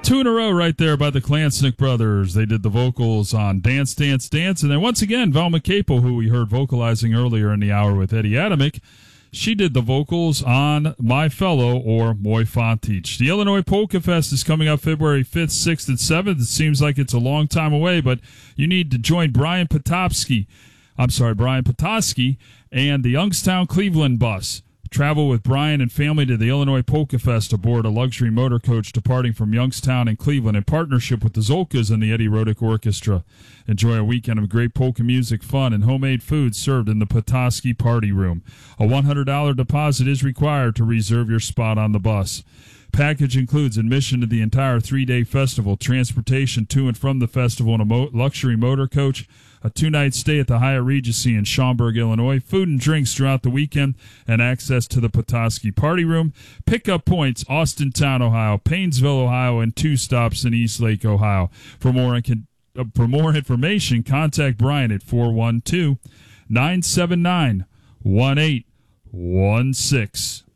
Two in a row right there by the Klansnick brothers. They did the vocals on Dance, Dance, Dance. And then once again, Velma Capel, who we heard vocalizing earlier in the hour with Eddie Adamick, she did the vocals on My Fellow, or Moi Fantich. The Illinois Polka Fest is coming up February 5th, 6th, and 7th. It seems like it's a long time away, but you need to join Brian Potofsky and the Youngstown Cleveland bus. Travel with Brian and family to the Illinois Polka Fest aboard a luxury motor coach departing from Youngstown and Cleveland in partnership with the Zolkas and the Eddie Rodick Orchestra. Enjoy a weekend of great polka music, fun, and homemade food served in the Potofsky Party Room. A $100 deposit is required to reserve your spot on the bus. Package includes admission to the entire 3-day festival, transportation to and from the festival in a luxury motor coach, a 2-night stay at the Hyatt Regency in Schaumburg, Illinois, food and drinks throughout the weekend, and access to the Potofsky Party Room. Pickup points, Austintown, Ohio, Paynesville, Ohio, and 2 stops in Eastlake, Ohio. For more information, contact Brian at 412-979-1816.